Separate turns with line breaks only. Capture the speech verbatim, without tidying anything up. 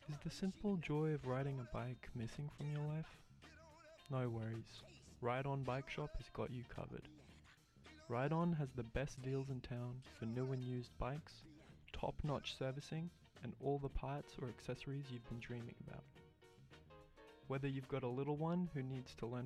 Is the simple joy of riding a bike missing from your life? No worries, Ride On Bike Shop has got you covered. Ride On has the best deals in town for new and used bikes, top-notch servicing, and all the parts or accessories you've been dreaming about. Whether you've got a little one who needs to learn